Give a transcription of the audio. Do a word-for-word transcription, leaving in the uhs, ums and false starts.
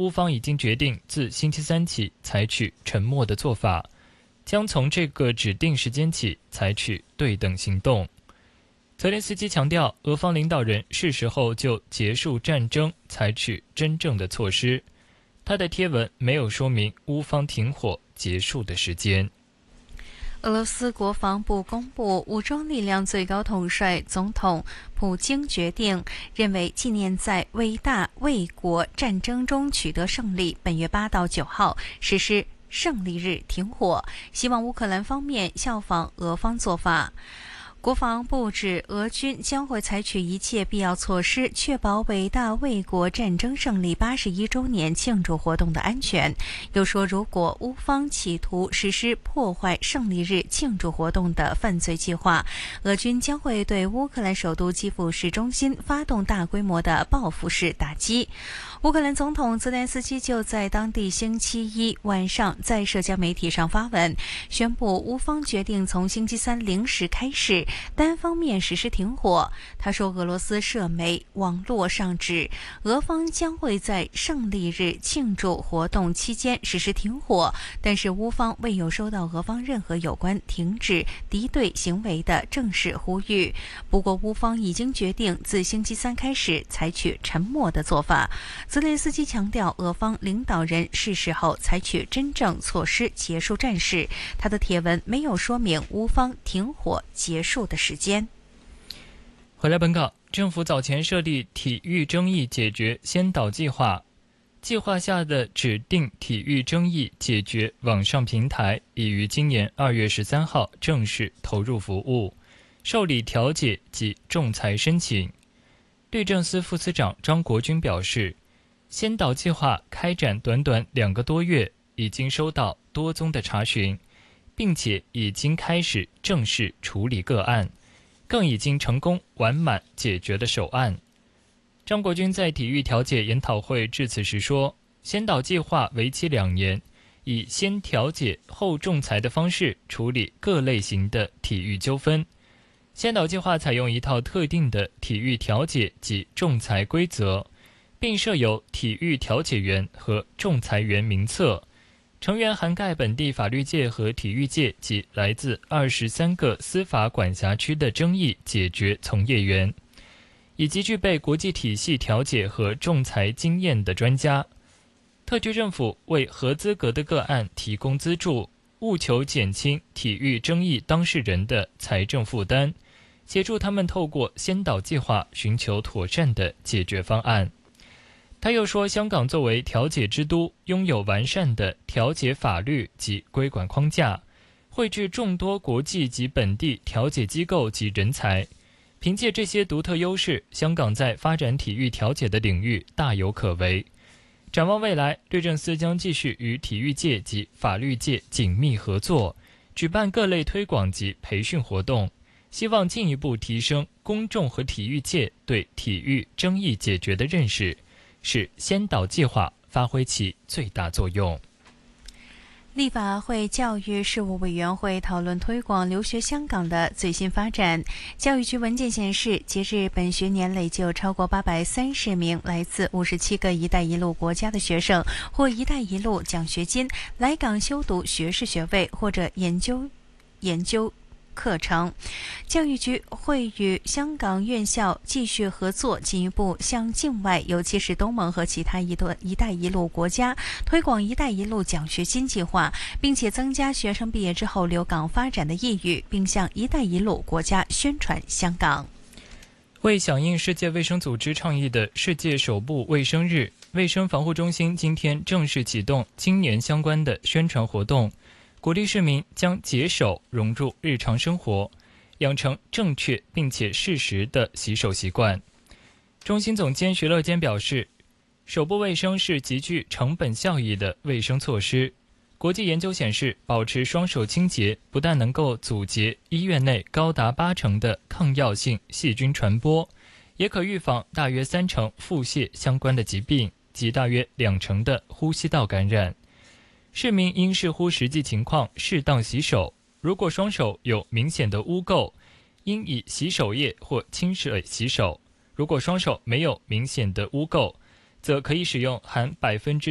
乌方已经决定自星期三起采取沉默的做法，将从这个指定时间起采取对等行动。泽连斯基强调，俄方领导人是时候就结束战争采取真正的措施。他的贴文没有说明乌方停火结束的时间。 俄罗斯国防部公布，武装力量最高统帅总统普京决定，认为纪念在伟大卫国战争中取得胜利，本月八到九号实施胜利日停火，希望乌克兰方面效仿俄方做法。国防部指，俄军将会采取一切必要措施，确保伟大卫国战争胜利八十一周年庆祝活动的安全。又说，如果乌方企图实施破坏胜利日庆祝活动的犯罪计划，俄军将会对乌克兰首都基辅市中心发动大规模的报复式打击。乌克兰总统泽连斯基就在当地星期一晚上在社交媒体上发文，宣布乌方决定从星期三零时开始单方面实施停火。他说，俄罗斯社媒网络上指，俄方将会在胜利日庆祝活动期间实施停火，但是乌方未有收到俄方任何有关停止敌对行为的正式呼吁。不过，乌方已经决定自星期三开始采取沉默的做法。泽连斯基强调，俄方领导人是时候采取真正措施结束战事。他的帖文没有说明乌方停火结束的时间。 回来本港，政府早前设立体育争议解决先导计划，计划下的指定体育争议解决网上平台已于今年二月十三号正式投入服务，受理调解及仲裁申请。律政司副司长张国军表示，先导计划开展短短两个多月，已经收到多宗的查询，并且已经开始正式处理个案，更已经成功完满解决了首案。张国军在体育调解研讨会致辞时说，先导计划为期两年，以先调解后仲裁的方式处理各类型的体育纠纷。先导计划采用一套特定的体育调解及仲裁规则，并设有体育调解员和仲裁员名册，成员涵盖本地法律界和体育界及来自二十三个司法管辖区的争议解决从业员，以及具备国际体系调解和仲裁经验的专家。特区政府为合资格的个案提供资助，务求减轻体育争议当事人的财政负担，协助他们透过先导计划寻求妥善的解决方案。他又说，香港作为调解之都，拥有完善的调解法律及规管框架，汇聚众多国际及本地调解机构及人才。凭借这些独特优势，香港在发展体育调解的领域大有可为。展望未来，律政司将继续与体育界及法律界紧密合作，举办各类推广及培训活动，希望进一步提升公众和体育界对体育争议解决的认识，使先导计划发挥其最大作用。 立法会教育事务委员会讨论推广留学香港的最新发展。教育局文件显示，截至本学年累计有超过八百三十名来自五十七个“一带一路”国家的学生或“一带一路”奖学金来港修读学士学位或者研究研究课程。教育局会与香港院校继续合作，进一步向境外，尤其是东盟和其他一多“一带一路”国家推广“一带一路”奖学金计划，并且增加学生毕业之后留港发展的意欲，并向“一带一路”国家宣传香港。 为响应世界卫生组织倡议的世界首部卫生日，卫生防护中心今天正式启动今年相关的宣传活动，鼓励市民将洁手融入日常生活，养成正确并且适时的洗手习惯。中心总监徐乐坚表示，手部卫生是极具成本效益的卫生措施。国际研究显示，保持双手清洁不但能够阻截医院内高达八成的抗药性细菌传播，也可预防大约三成腹泻相关的疾病及大约两成的呼吸道感染。市民应视乎实际情况适当洗手，如果双手有明显的污垢，应以洗手液或清水洗手。如果双手没有明显的污垢，则可以使用含百分之